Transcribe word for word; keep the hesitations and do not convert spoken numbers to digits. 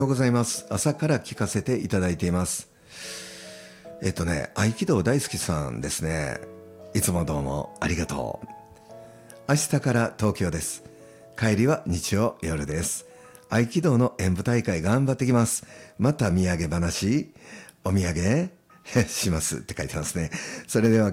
おはようございます。朝から聞かせていただいています。えっとね、合気道大好きさんですね。いつもどうもありがとう。明日から東京です。帰りは日曜夜です。合気道の演舞大会頑張ってきます。また土産話、お土産しますって書いてますね。それでは